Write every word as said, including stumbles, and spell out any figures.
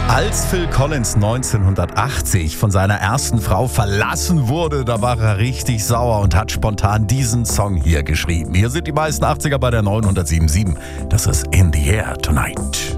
Als Phil Collins neunzehnhundertachtzig von seiner ersten Frau verlassen wurde, da war er richtig sauer und hat spontan diesen Song hier geschrieben. Hier sind die meisten achtziger bei der neunhundertsieben Komma sieben. Das ist In the Air Tonight.